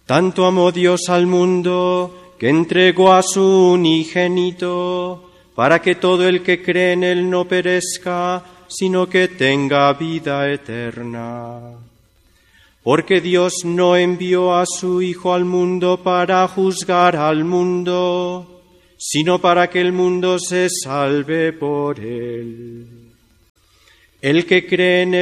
Tanto amó Dios al mundo que entregó a su unigénito, para que todo el que cree en él no perezca, sino que tenga vida eterna. Porque Dios no envió a su Hijo al mundo para juzgar al mundo, sino para que el mundo se salve por él. El que cree en él